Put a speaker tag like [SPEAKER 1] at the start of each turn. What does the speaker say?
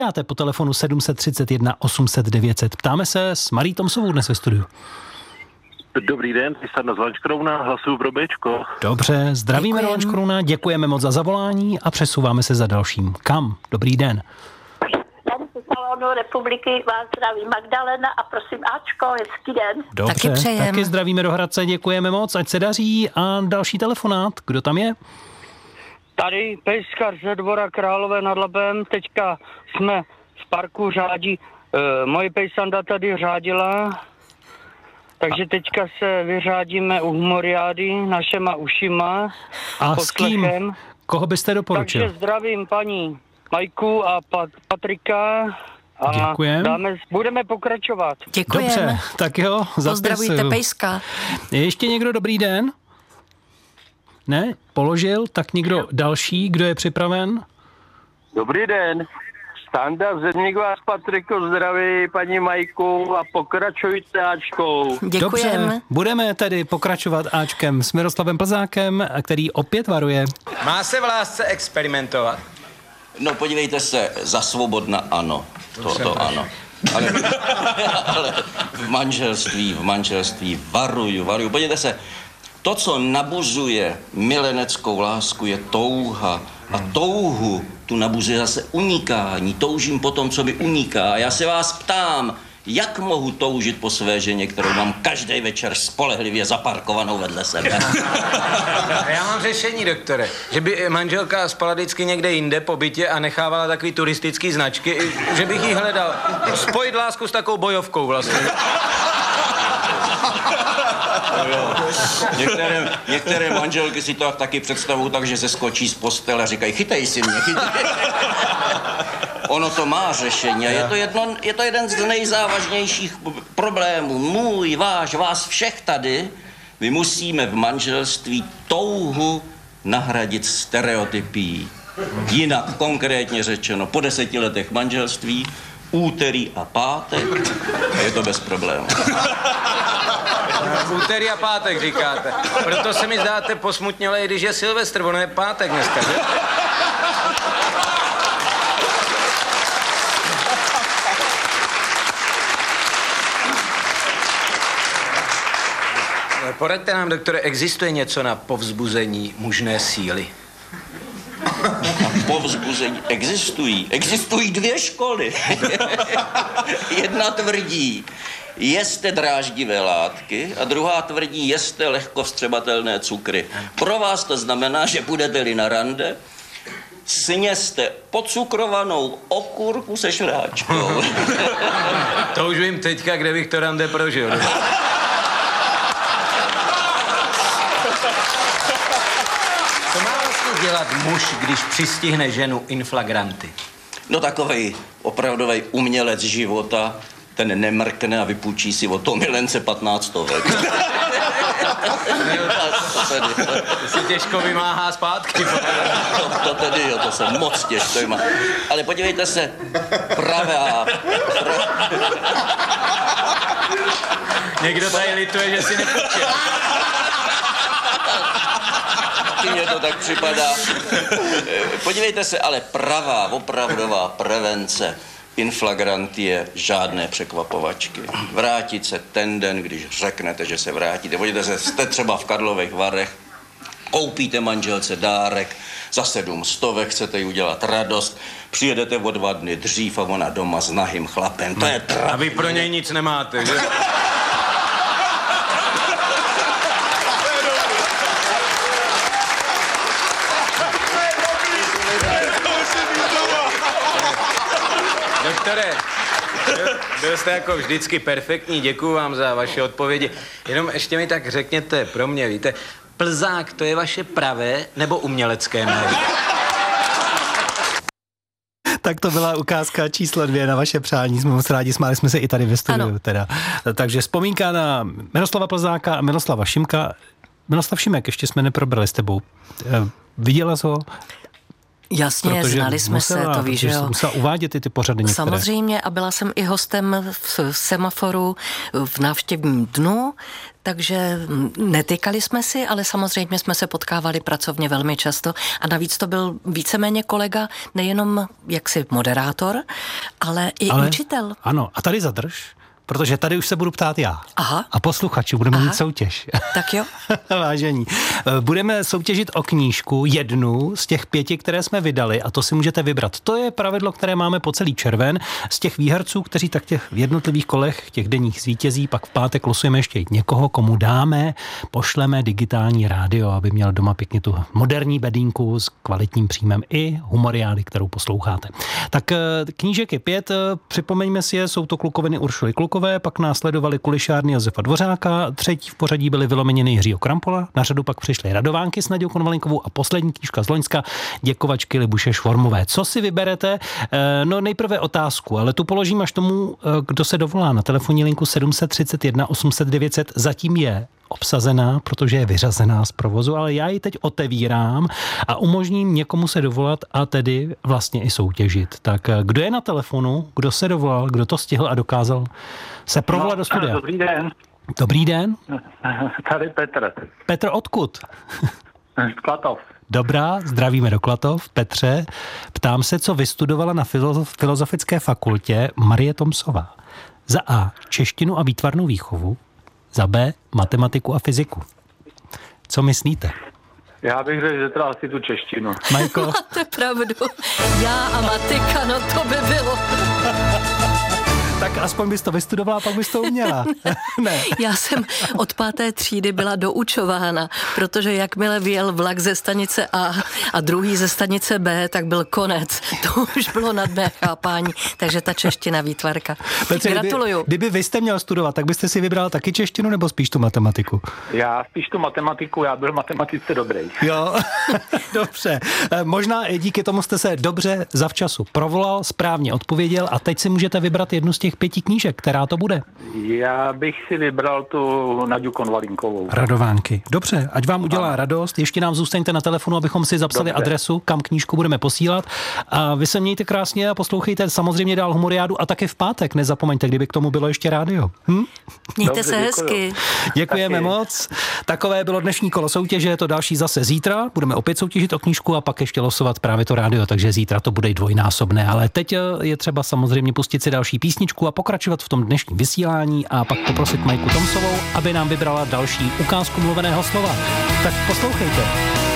[SPEAKER 1] Dáte po telefonu 731 800 900. Ptáme se s Marí Tomsovou dnes ve studiu.
[SPEAKER 2] Dobrý den, Sarna z Lanškrouna, hlasuju pro Bčko.
[SPEAKER 1] Dobře, zdravíme do Lanškrouna, děkujeme moc za zavolání a přesouváme se za dalším. Kam? Dobrý den.
[SPEAKER 3] Tady z Salonu Republiky vás zdraví Magdalena a prosím Ačko, hezký den.
[SPEAKER 1] Dobře, taky zdravíme do Hradce, děkujeme moc, ať se daří. A další telefonát, kdo tam je?
[SPEAKER 4] Tady pejskar ze Dvora Králové nad Labem, teďka jsme v parku řádí, moje pejsanda tady řádila, takže teďka se vyřádíme u Humoriády našema ušima.
[SPEAKER 1] A s kým? Koho byste doporučil?
[SPEAKER 4] Takže zdravím paní Majku a Patrika. A
[SPEAKER 1] děkujem.
[SPEAKER 4] Budeme pokračovat.
[SPEAKER 5] Děkujeme.
[SPEAKER 1] Dobře, tak jo,
[SPEAKER 5] pozdravujte pejska.
[SPEAKER 1] Je ještě někdo dobrý den? Ne? Položil? Tak někdo další, kdo je připraven?
[SPEAKER 6] Dobrý den. Standa Zedník vás, Patriko, zdraví paní Majku a pokračujte Ačkou.
[SPEAKER 5] Děkujeme.
[SPEAKER 1] Dobře, budeme tedy pokračovat Ačkem s Miroslavem Plzákem, který opět varuje.
[SPEAKER 7] Má se v lásce experimentovat?
[SPEAKER 8] No podívejte se, za svobodna ano. To ano. Ale v manželství varuju. Podívejte se, to, co nabuzuje mileneckou lásku, je touha. A touhu tu nabuzuje zase unikání. Toužím po tom, co mi uniká. A já se vás ptám, jak mohu toužit po své ženě, kterou mám každý večer spolehlivě zaparkovanou vedle sebe?
[SPEAKER 7] Já mám řešení, doktore. Že by manželka spala vždycky někde jinde po bytě a nechávala takový turistický značky, že bych jí hledal. Spojit lásku s takovou bojovkou vlastně.
[SPEAKER 8] Některé manželky si to taky představují tak, že se skočí z postele a říkají, chytej si mě, chytej. Ono to má řešení a je to jeden z nejzávažnějších problémů. Můj, váš, vás všech tady. My musíme v manželství touhu nahradit stereotypií. Jinak konkrétně řečeno, po 10 letech manželství, úterý a pátek, je to bez problémů.
[SPEAKER 7] Úterý a pátek říkáte. Proto se mi zdáte posmutnělej, když je Silvestr, ono je pátek dneska, že? Poraďte nám, doktore, existuje něco na povzbuzení mužné síly?
[SPEAKER 8] Povzbuzení existují 2 školy. Jedna tvrdí, jeste dráždivé látky a druhá tvrdí, jeste lehko vstřebatelné cukry. Pro vás to znamená, že budete-li na rande, sněste pocukrovanou okurku se šráčkou.
[SPEAKER 7] To už vím teďka, kde bych to rande prožil. Co má vlastně dělat muž, když přistihne ženu in flagranti?
[SPEAKER 8] No takovej opravdovej umělec života, ten nemrkne a vypůjčí si od toho milence 15 stovek.
[SPEAKER 7] To se těžko vymáhá zpátky.
[SPEAKER 8] To se moc těžko vymáhá. Ale podívejte se, pravá.
[SPEAKER 7] Někdo tady lituje, že si nepůjčil.
[SPEAKER 8] Mně to tak připadá. Podívejte se, ale pravá, opravdová prevence in flagranti je žádné překvapovačky. Vrátit se ten den, když řeknete, že se vrátíte. Podívejte se, jste třeba v Karlových Varech, koupíte manželce dárek, za 700, chcete jí udělat radost, přijedete o 2 dny dřív a ona doma s nahým chlapem. To je trapné.
[SPEAKER 7] A vy pro něj nic nemáte, že? Doktore, byl jste jako vždycky perfektní, děkuju vám za vaše odpovědi. Jenom ještě mi tak řekněte pro mě, víte, Plzák, to je vaše pravé nebo umělecké jméno?
[SPEAKER 1] Tak to byla ukázka číslo 2 na vaše přání. Jsme moc rádi, smáli jsme se i tady ve studiu. Teda. Takže vzpomínka na Miroslava Plzáka a Miroslava Šimka. Miroslav Šimek, ještě jsme neprobrali s tebou. Viděla jsi ho?
[SPEAKER 5] Jasně, znali jsme se, to víš, jo.
[SPEAKER 1] Musela uvádět ty pořady některé.
[SPEAKER 5] Samozřejmě a byla jsem i hostem v Semaforu v návštěvním dnu, takže netykali jsme si, ale samozřejmě jsme se potkávali pracovně velmi často a navíc to byl víceméně kolega, nejenom jaksi moderátor, ale i učitel.
[SPEAKER 1] Ano, a tady zadrž, protože tady už se budu ptát já.
[SPEAKER 5] Aha.
[SPEAKER 1] A posluchači, budeme mít soutěž.
[SPEAKER 5] Tak jo.
[SPEAKER 1] Vážení, budeme soutěžit o knížku, jednu z těch 5, které jsme vydali, a to si můžete vybrat. To je pravidlo, které máme po celý červen. Z těch výherců, kteří tak těch v jednotlivých kolech, těch denních zvítězí, pak v pátek losujeme ještě někoho, komu dáme, pošleme digitální rádio, aby měl doma pěkně tu moderní bedínku s kvalitním příjmem i humoriády, kterou posloucháte. Tak knížek je 5, připomeňme si je, jsou to klukoviny Uršuly Klukové, pak následovali Kulišárny Josefa Dvořáka, třetí v pořadí byly Vylomeniny Jiřího Krampola, na řadu pak přišly Radovánky s Naďou Konvalinkovou a poslední knížka z loňska Děkovačky Libuše Švormové. Co si vyberete? No nejprve otázku, ale tu položím až tomu, kdo se dovolá na telefonní linku 731 800 900. Zatím je obsazená, protože je vyřazená z provozu, ale já ji teď otevírám a umožním někomu se dovolat a tedy vlastně i soutěžit. Tak kdo je na telefonu, kdo se dovolal, kdo to stihl a dokázal se provolat do studia?
[SPEAKER 9] Dobrý den.
[SPEAKER 1] Dobrý den.
[SPEAKER 9] Tady Petr.
[SPEAKER 1] Petr, odkud?
[SPEAKER 9] Z Klatov.
[SPEAKER 1] Dobrá, zdravíme do Klatov. Petře, ptám se, co vystudovala na Filozofické fakultě Marie Tomsová. Za A. češtinu a výtvarnou výchovu, za B. matematiku a fyziku. Co myslíte?
[SPEAKER 9] Já bych řekl, že teda asi tu češtinu.
[SPEAKER 1] Majko?
[SPEAKER 5] Máte pravdu. Já a matika, no to by bylo.
[SPEAKER 1] Tak aspoň bys to vystudovala, pak bys to uměla. Ne.
[SPEAKER 5] Já jsem od 5. třídy byla doučována, protože jakmile vyjel vlak ze stanice A a druhý ze stanice B, tak byl konec. To už bylo nad mé chápání, takže ta čeština výtvarka.
[SPEAKER 1] Petře,
[SPEAKER 5] gratuluju.
[SPEAKER 1] Kdyby vy jste měl studovat, tak byste si vybral taky češtinu nebo spíš tu matematiku?
[SPEAKER 9] Já spíš tu matematiku, já byl v matematice dobrý.
[SPEAKER 1] Jo, dobře. Možná i díky tomu jste se dobře zavčasu provolal, správně odpověděl a teď si můžete vybrat jednu z těch 5 knížek, která to bude.
[SPEAKER 9] Já bych si vybral tu Naďu Konvalinkovou.
[SPEAKER 1] Radovánky. Dobře, ať vám udělá radost. Ještě nám zůstaňte na telefonu, abychom si zapsali adresu, kam knížku budeme posílat. A vy se mějte krásně a poslouchejte samozřejmě dál humoriádu a taky v pátek. Nezapomeňte, kdyby k tomu bylo ještě rádio.
[SPEAKER 5] Mějte se hezky.
[SPEAKER 1] Děkujeme
[SPEAKER 9] taky
[SPEAKER 1] moc. Takové bylo dnešní kolo soutěže, to další zase zítra. Budeme opět soutěžit o knížku a pak ještě losovat právě to rádio, takže zítra to bude dvojnásobné. Ale teď je třeba samozřejmě pustit si další písničku a pokračovat v tom dnešním vysílání a pak poprosit Majku Tomsovou, aby nám vybrala další ukázku mluveného slova. Tak poslouchejte.